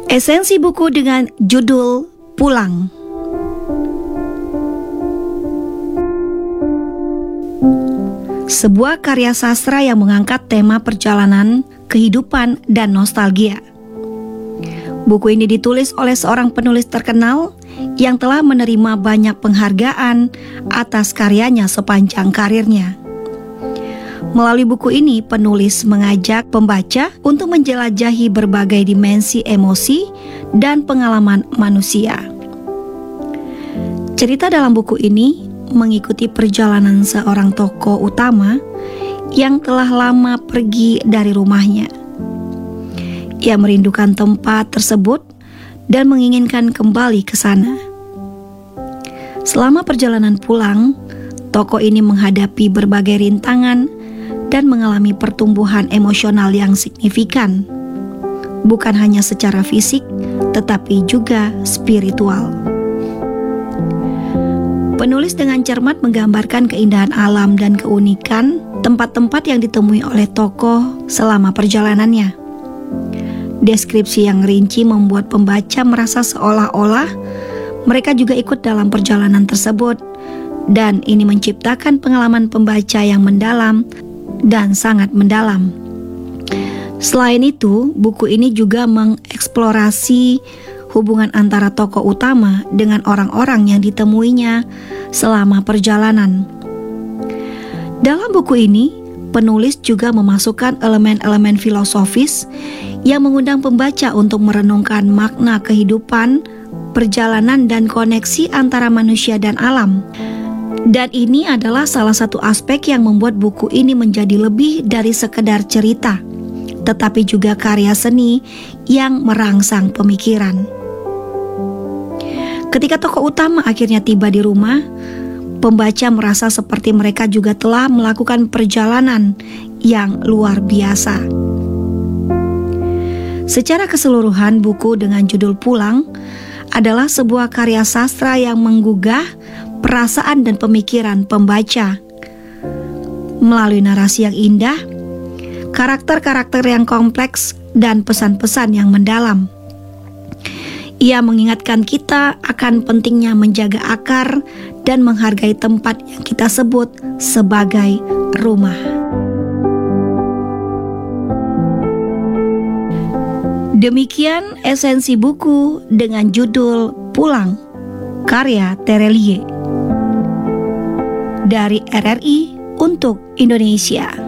Esensi buku dengan judul Pulang. Sebuah karya sastra yang mengangkat tema perjalanan, kehidupan, dan nostalgia. Buku ini ditulis oleh seorang penulis terkenal yang telah menerima banyak penghargaan atas karyanya sepanjang karirnya. Melalui buku ini, penulis mengajak pembaca untuk menjelajahi berbagai dimensi emosi dan pengalaman manusia. Cerita dalam buku ini mengikuti perjalanan seorang tokoh utama yang telah lama pergi dari rumahnya. Ia merindukan tempat tersebut dan menginginkan kembali ke sana. Selama perjalanan pulang, tokoh ini menghadapi berbagai rintangan dan mengalami pertumbuhan emosional yang signifikan, bukan hanya secara fisik, tetapi juga spiritual. Penulis dengan cermat menggambarkan keindahan alam dan keunikan tempat-tempat yang ditemui oleh tokoh selama perjalanannya. Deskripsi yang rinci membuat pembaca merasa seolah-olah mereka juga ikut dalam perjalanan tersebut, dan ini menciptakan pengalaman pembaca yang mendalam dan sangat mendalam. Selain itu, buku ini juga mengeksplorasi hubungan antara tokoh utama dengan orang-orang yang ditemuinya selama perjalanan. Dalam buku ini, penulis juga memasukkan elemen-elemen filosofis yang mengundang pembaca untuk merenungkan makna kehidupan, perjalanan, dan koneksi antara manusia dan alam. Dan ini adalah salah satu aspek yang membuat buku ini menjadi lebih dari sekedar cerita, tetapi juga karya seni yang merangsang pemikiran. Ketika tokoh utama akhirnya tiba di rumah, pembaca merasa seperti mereka juga telah melakukan perjalanan yang luar biasa. Secara keseluruhan, buku dengan judul Pulang adalah sebuah karya sastra yang menggugah perasaan dan pemikiran pembaca. Melalui narasi yang indah, karakter-karakter yang kompleks, dan pesan-pesan yang mendalam, ia mengingatkan kita akan pentingnya menjaga akar dan menghargai tempat yang kita sebut sebagai rumah. Demikian esensi buku dengan judul Pulang, karya Terelie. Dari RRI untuk Indonesia.